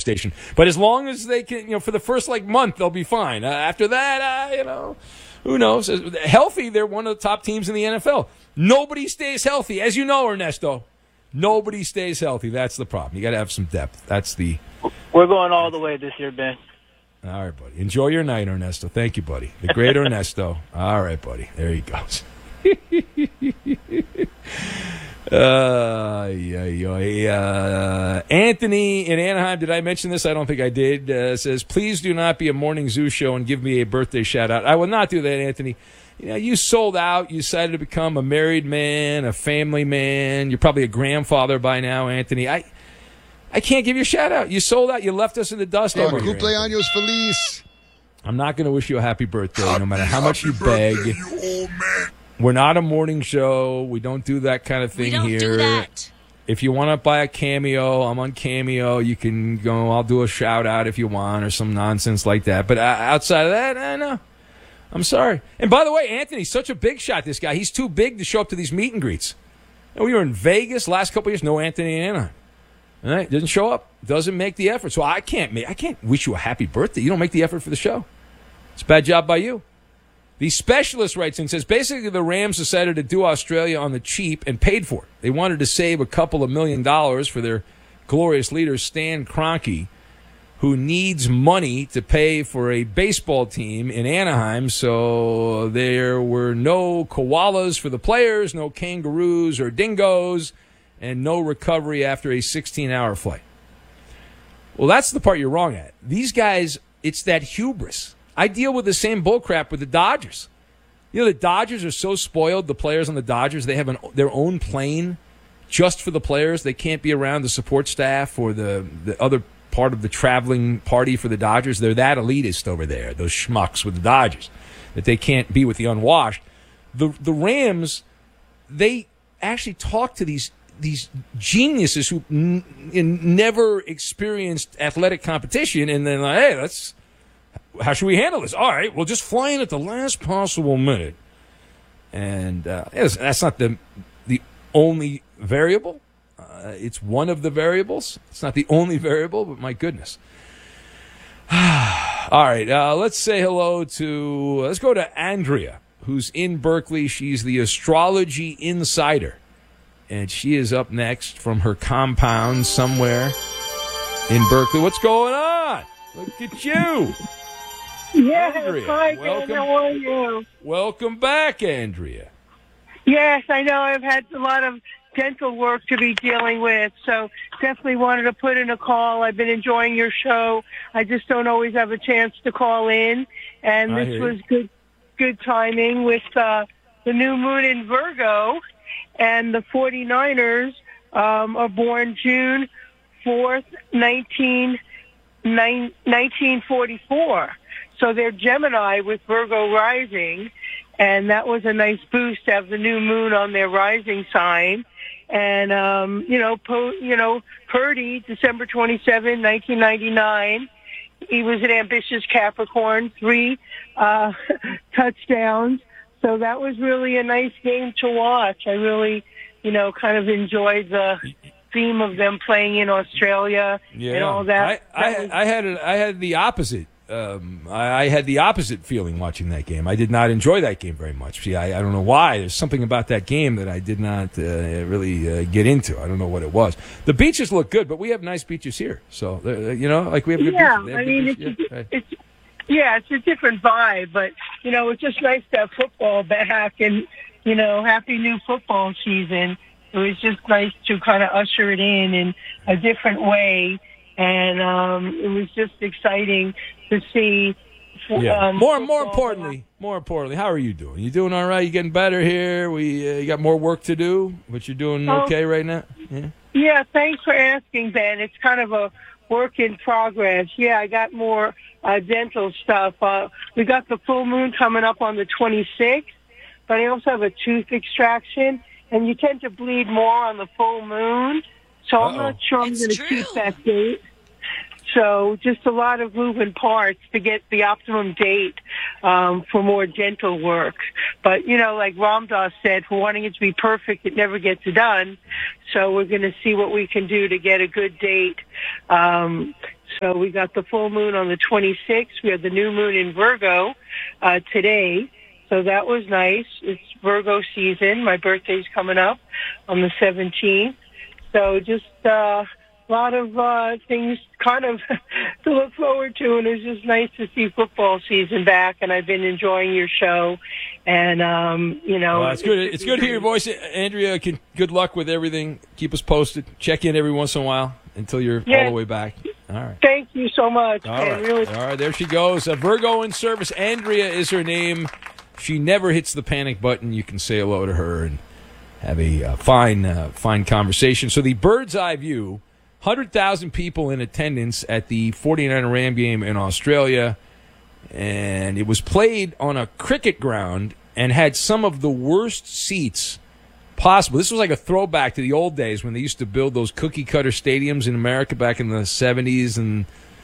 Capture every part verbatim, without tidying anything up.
station. But as long as they can, you know, for the first like month, they'll be fine. Uh, after that, uh, you know, who knows? Healthy, they're one of the top teams in the N F L. Nobody stays healthy, as you know, Ernesto. Nobody stays healthy. That's the problem. You got to have some depth. That's the. We're going all the way this year, Ben. All right, buddy. Enjoy your night, Ernesto. Thank you, buddy. The great Ernesto. All right, buddy. There he goes. uh, yeah, yeah, uh, Anthony in Anaheim, did I mention this? I don't think I did. Uh, says, please do not be a morning zoo show and give me a birthday shout out. I will not do that, Anthony. You know, you sold out. You decided to become a married man, a family man. You're probably a grandfather by now, Anthony. I I can't give you a shout out. You sold out. You left us in the dust. Oh, cumpleaños feliz. I'm not going to wish you a happy birthday, happy, no matter how much you beg. Birthday, you old man. We're not a morning show. We don't do that kind of thing we don't here. Do that. If you want to buy a Cameo, I'm on Cameo. You can go, I'll do a shout out if you want or some nonsense like that. But uh, outside of that, I know. I'm sorry. And by the way, Anthony's such a big shot, this guy. He's too big to show up to these meet and greets. And we were in Vegas last couple of years, no Anthony in Anaheim. All right, doesn't show up, doesn't make the effort. So I can't make, I can't wish you a happy birthday. You don't make the effort for the show. It's a bad job by you. The specialist writes in, says, basically the Rams decided to do Australia on the cheap and paid for it. They wanted to save a couple of million dollars for their glorious leader, Stan Kroenke, who needs money to pay for a baseball team in Anaheim. So there were no koalas for the players, no kangaroos or dingoes, and no recovery after a sixteen-hour flight. Well, that's the part you're wrong at. These guys, it's that hubris. I deal with the same bullcrap with the Dodgers. You know, the Dodgers are so spoiled, the players on the Dodgers, they have an, their own plane just for the players. They can't be around the support staff or the, the other part of the traveling party for the Dodgers. They're that elitist over there, those schmucks with the Dodgers, that they can't be with the unwashed. The, the Rams, they actually talk to these these geniuses who n- n- never experienced athletic competition, and then like, hey, let's, how should we handle this? All right, we'll just fly in at the last possible minute. And uh, yes, that's not the the only variable. Uh, it's one of the variables. It's not the only variable, but my goodness. All right, uh, let's say hello to, let's go to Andrea, who's in Berkeley. She's the astrology insider. And she is up next from her compound somewhere in Berkeley. What's going on? Look at you. Yes, Andrea, hi, welcome, Dan, how are you? Welcome back, Andrea. Yes, I know I've had a lot of dental work to be dealing with, so definitely wanted to put in a call. I've been enjoying your show. I just don't always have a chance to call in, and I this was good good timing with uh, the new moon in Virgo. And the 49ers um, are born June fourth, nineteen forty-four. So they're Gemini with Virgo rising, and that was a nice boost to have the new moon on their rising sign. And, um, you know, po- you know, Purdy, December twenty-seventh, nineteen ninety-nine, he was an ambitious Capricorn, three uh, touchdowns. So that was really a nice game to watch. I really, you know, kind of enjoyed the theme of them playing in Australia yeah. and all that. I, I, that was, I had a, I had the opposite. Um, I, I had the opposite feeling watching that game. I did not enjoy that game very much. See, I, I don't know why. There's something about that game that I did not uh, really uh, get into. I don't know what it was. The beaches look good, but we have nice beaches here. So, uh, you know, like we have good yeah, beaches. Have I good mean, beaches. it's, Yeah. it's, yeah, it's a different vibe, but, you know, it's just nice to have football back and, you know, happy new football season. It was just nice to kind of usher it in in a different way. And um, it was just exciting to see. Yeah. Um, more, more importantly, more importantly, how are you doing? You doing all right? You getting better here? We, uh, you got more work to do, but you're doing Oh. okay right now. Yeah. Yeah, thanks for asking, Ben. It's kind of a work in progress. Yeah, I got more uh, dental stuff. Uh, we got the full moon coming up on the twenty-sixth, but I also have a tooth extraction, and you tend to bleed more on the full moon, so I'm Uh-oh. not sure I'm It's going to true. keep that date. So just a lot of moving parts to get the optimum date um, for more dental work. But, you know, like Ram Dass said, for wanting it to be perfect, it never gets done. So we're going to see what we can do to get a good date um, So we got the full moon on the twenty-sixth. We had the new moon in Virgo uh, today. So that was nice. It's Virgo season. My birthday's coming up on the seventeenth. So just uh, a lot of uh, things kind of to look forward to. And it's just nice to see football season back. And I've been enjoying your show. And, um, you know. Well, it's good. It's good to hear your voice. Andrea, can, good luck with everything. Keep us posted. Check in every once in a while until you're yeah. all the way back. All right. Thank you so much. All man. right. Really- all right. There she goes. A Virgo in service. Andrea is her name. She never hits the panic button. You can say hello to her and have a uh, fine, uh, fine conversation. So the bird's eye view, one hundred thousand people in attendance at the forty-niner Ram game in Australia, and it was played on a cricket ground and had some of the worst seats possible. This was like a throwback to the old days when they used to build those cookie-cutter stadiums in America back in the seventies and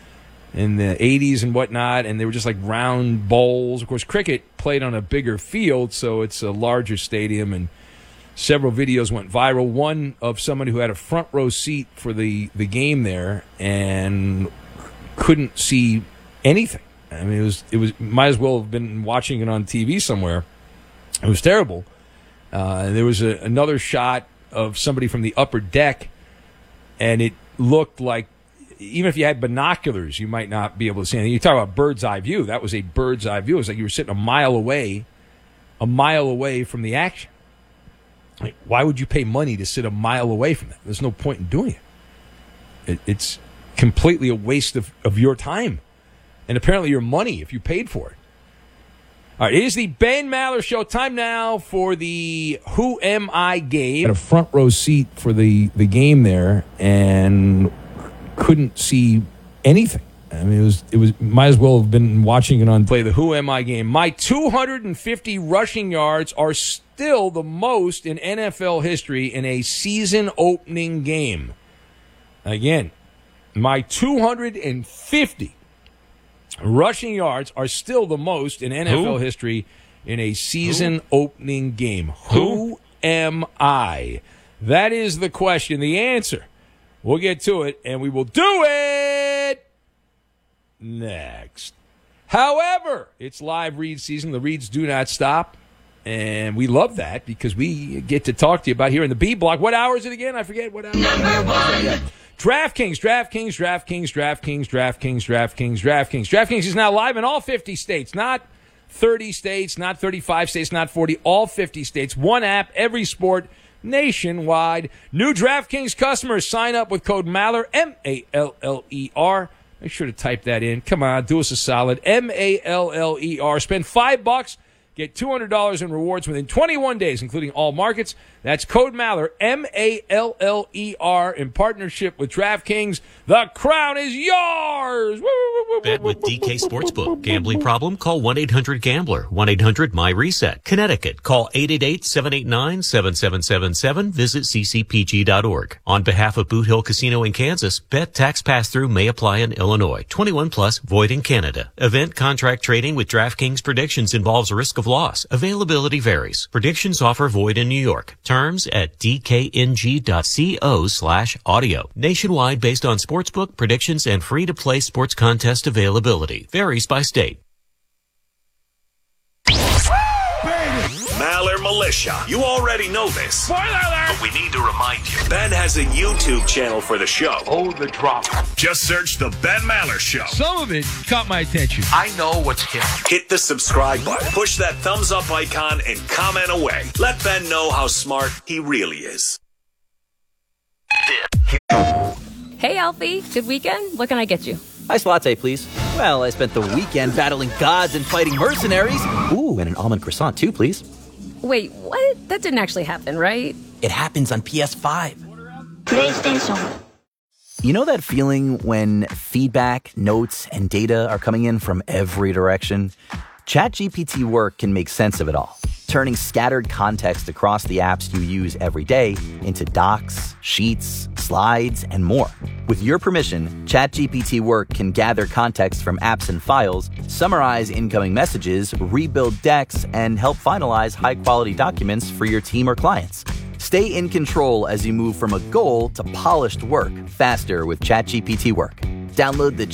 in the eighties and whatnot, and they were just like round bowls. Of course, cricket played on a bigger field, so it's a larger stadium, and several videos went viral. One of someone who had a front row seat for the, the game there and couldn't see anything. I mean, it was it was might as well have been watching it on T V somewhere. It was terrible. Uh, there was a, another shot of somebody from the upper deck, and it looked like even if you had binoculars, you might not be able to see anything. You talk about bird's eye view. That was a bird's eye view. It was like you were sitting a mile away, a mile away from the action. Like, why would you pay money to sit a mile away from that? There's no point in doing it. it it's completely a waste of, of your time and apparently your money if you paid for it. All right, it is the Ben Maller Show. Time now for the Who Am I game. Had a front row seat for the, the game there and couldn't see anything. I mean, it was it was might as well have been watching it on play the Who Am I game. My two hundred fifty rushing yards are still the most in N F L history in a season opening game. Again, my two hundred fifty rushing yards are still the most in N F L Who? history in a season Who? opening game. Who? Who am I? That is the question. The answer. We'll get to it, and we will do it next. However, it's live read season. The reads do not stop, and we love that because we get to talk to you about here in the B Block. What hour is it again? I forget what hour. Number one. Yeah. DraftKings, DraftKings, DraftKings, DraftKings, DraftKings, DraftKings, DraftKings. DraftKings is now live in all fifty states, not thirty states, not thirty-five states, not forty, all fifty states. One app, every sport, nationwide. New DraftKings customers sign up with code Maller, M A L L E R. Make sure to type that in. Come on, do us a solid. M A L L E R. Spend five bucks, get two hundred dollars in rewards within twenty-one days, including all markets. That's code Maller, M A L L E R, in partnership with DraftKings. The crown is yours. Bet with D K Sportsbook. Gambling problem? Call one eight hundred gambler. one eight hundred M Y reset. Connecticut. Call eight eight eight, seven eight nine, seven seven seven seven. Visit c c p g dot org. On behalf of Boot Hill Casino in Kansas, bet tax pass-through may apply in Illinois. twenty-one plus, void in Canada. Event contract trading with DraftKings predictions involves risk of loss. Availability varies. Predictions offer void in New York. Terms at d k n g dot co slash audio. Nationwide based on sportsbook predictions and free-to-play sports contest availability. Varies by state. Maller Militia. You already know this. Spoiler alert! But we need to remind you. Ben has a YouTube channel for the show. Hold the drop. Just search The Ben Maller Show. Some of it caught my attention. I know what's hip. Hit the subscribe button. Push that thumbs up icon and comment away. Let Ben know how smart he really is. Hey, Alfie. Good weekend? What can I get you? Iced latte, please. Well, I spent the weekend battling gods and fighting mercenaries. Ooh, and an almond croissant, too, please. Wait, what? That didn't actually happen, right? It happens on P S five. PlayStation. You know that feeling when feedback, notes, and data are coming in from every direction? ChatGPT Work can make sense of it all, turning scattered context across the apps you use every day into docs, sheets, slides, and more. With your permission, ChatGPT Work can gather context from apps and files, summarize incoming messages, rebuild decks, and help finalize high-quality documents for your team or clients. Stay in control as you move from a goal to polished work faster with ChatGPT Work. Download the